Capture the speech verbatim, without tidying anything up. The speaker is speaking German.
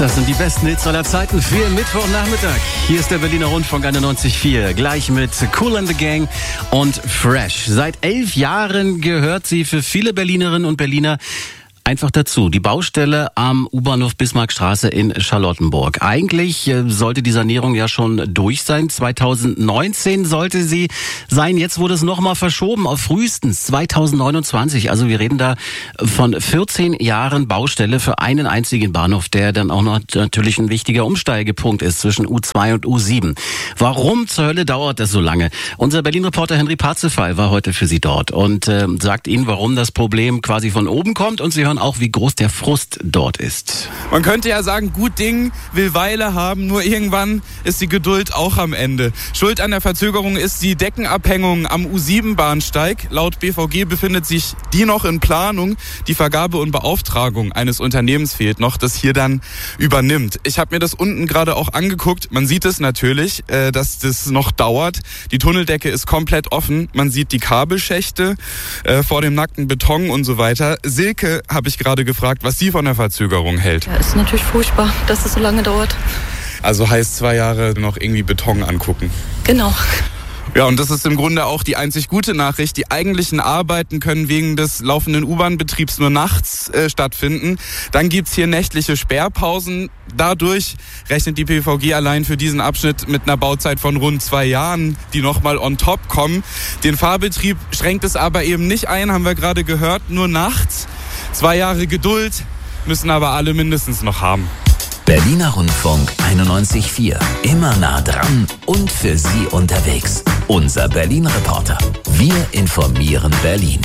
Das sind die besten Hits aller Zeiten für Mittwochnachmittag. Hier ist der Berliner Rundfunk einundneunzig Komma vier. Gleich mit Kool and the Gang und Fresh. Seit elf Jahren gehört sie für viele Berlinerinnen und Berliner einfach dazu. Die Baustelle am U-Bahnhof Bismarckstraße in Charlottenburg. Eigentlich äh, sollte die Sanierung ja schon durch sein. zweitausendneunzehn sollte sie sein. Jetzt wurde es nochmal verschoben auf frühestens zweitausendneunundzwanzig. Also wir reden da von vierzehn Jahren Baustelle für einen einzigen Bahnhof, der dann auch noch natürlich ein wichtiger Umsteigepunkt ist zwischen U zwei und U sieben. Warum zur Hölle dauert das so lange? Unser Berlin-Reporter Henry Parzefall war heute für Sie dort und äh, sagt Ihnen, warum das Problem quasi von oben kommt, und Sie hören auch, wie groß der Frust dort ist. Man könnte ja sagen, gut Ding will Weile haben, nur irgendwann ist die Geduld auch am Ende. Schuld an der Verzögerung ist die Deckenabhängung am U sieben Bahnsteig. Laut B V G befindet sich die noch in Planung. Die Vergabe und Beauftragung eines Unternehmens fehlt noch, das hier dann übernimmt. Ich habe mir das unten gerade auch angeguckt. Man sieht es natürlich, äh, dass das noch dauert. Die Tunneldecke ist komplett offen. Man sieht die Kabelschächte äh, vor dem nackten Beton und so weiter. Silke habe ich gerade gefragt, was sie von der Verzögerung hält. Ja, ist natürlich furchtbar, dass es so lange dauert. Also heißt zwei Jahre noch irgendwie Beton angucken. Genau. Ja, und das ist im Grunde auch die einzig gute Nachricht. Die eigentlichen Arbeiten können wegen des laufenden U-Bahn-Betriebs nur nachts äh, stattfinden. Dann gibt's hier nächtliche Sperrpausen. Dadurch rechnet die B V G allein für diesen Abschnitt mit einer Bauzeit von rund zwei Jahren, die nochmal on top kommen. Den Fahrbetrieb schränkt es aber eben nicht ein, haben wir gerade gehört, nur nachts. Zwei Jahre Geduld müssen aber alle mindestens noch haben. Berliner Rundfunk einundneunzig Komma vier. Immer nah dran und für Sie unterwegs. Unser Berlin-Reporter. Wir informieren Berlin.